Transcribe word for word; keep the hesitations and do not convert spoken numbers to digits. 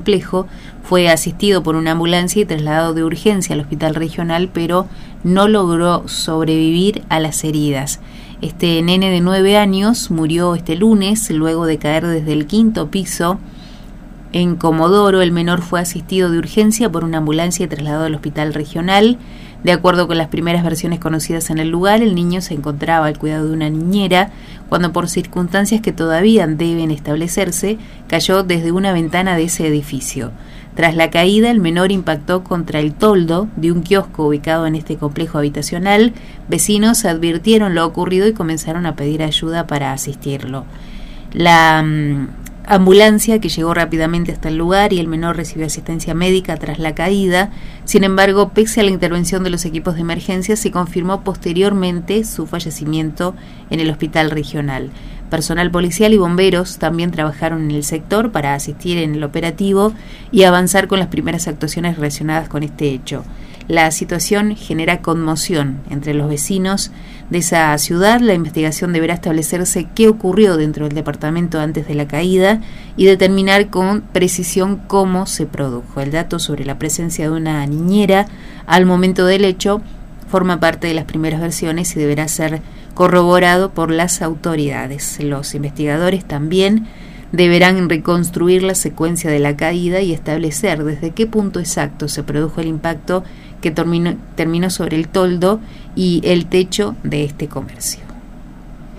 complejo, fue asistido por una ambulancia y trasladado de urgencia al hospital regional, pero no logró sobrevivir a las heridas. Este nene de nueve años murió este lunes luego de caer desde el quinto piso. En Comodoro, el menor fue asistido de urgencia por una ambulancia y trasladado al hospital regional. De acuerdo con las primeras versiones conocidas en el lugar, el niño se encontraba al cuidado de una niñera cuando, por circunstancias que todavía deben establecerse, cayó desde una ventana de ese edificio. Tras la caída, el menor impactó contra el toldo de un kiosco ubicado en este complejo habitacional. Vecinos advirtieron lo ocurrido y comenzaron a pedir ayuda para asistirlo. La um, ambulancia que llegó rápidamente hasta el lugar y el menor recibió asistencia médica tras la caída. Sin embargo, pese a la intervención de los equipos de emergencia, se confirmó posteriormente su fallecimiento en el hospital regional. Personal policial y bomberos también trabajaron en el sector para asistir en el operativo y avanzar con las primeras actuaciones relacionadas con este hecho. La situación genera conmoción entre los vecinos de esa ciudad. La investigación deberá establecerse qué ocurrió dentro del departamento antes de la caída y determinar con precisión cómo se produjo. El dato sobre la presencia de una niñera al momento del hecho forma parte de las primeras versiones y deberá ser corroborado por las autoridades. Los investigadores también deberán reconstruir la secuencia de la caída y establecer desde qué punto exacto se produjo el impacto que terminó, terminó sobre el toldo y el techo de este comercio.